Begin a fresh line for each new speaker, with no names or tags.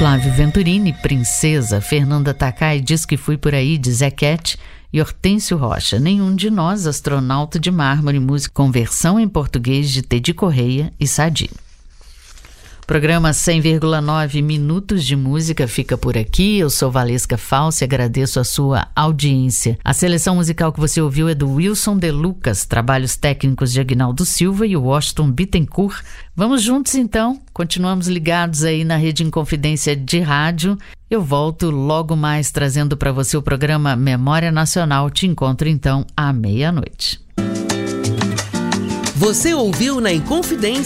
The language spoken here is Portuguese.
Flávio Venturini, Princesa. Fernanda Takai diz que fui por aí, de Zequete. E Hortêncio Rocha, Nenhum de Nós, Astronauta de Mármore, música com versão em português de Tedi Correia e Sadi. Programa 100,9 minutos de música fica por aqui. Eu sou Valesca Falsi, agradeço a sua audiência. A seleção musical que você ouviu é do Wilson De Lucas, trabalhos técnicos de Aguinaldo Silva e Washington Bittencourt. Vamos juntos então, continuamos ligados aí na Rede Inconfidência de Rádio. Eu volto logo mais trazendo para você o programa Memória Nacional. Te encontro então à meia-noite.
Você ouviu na Inconfidência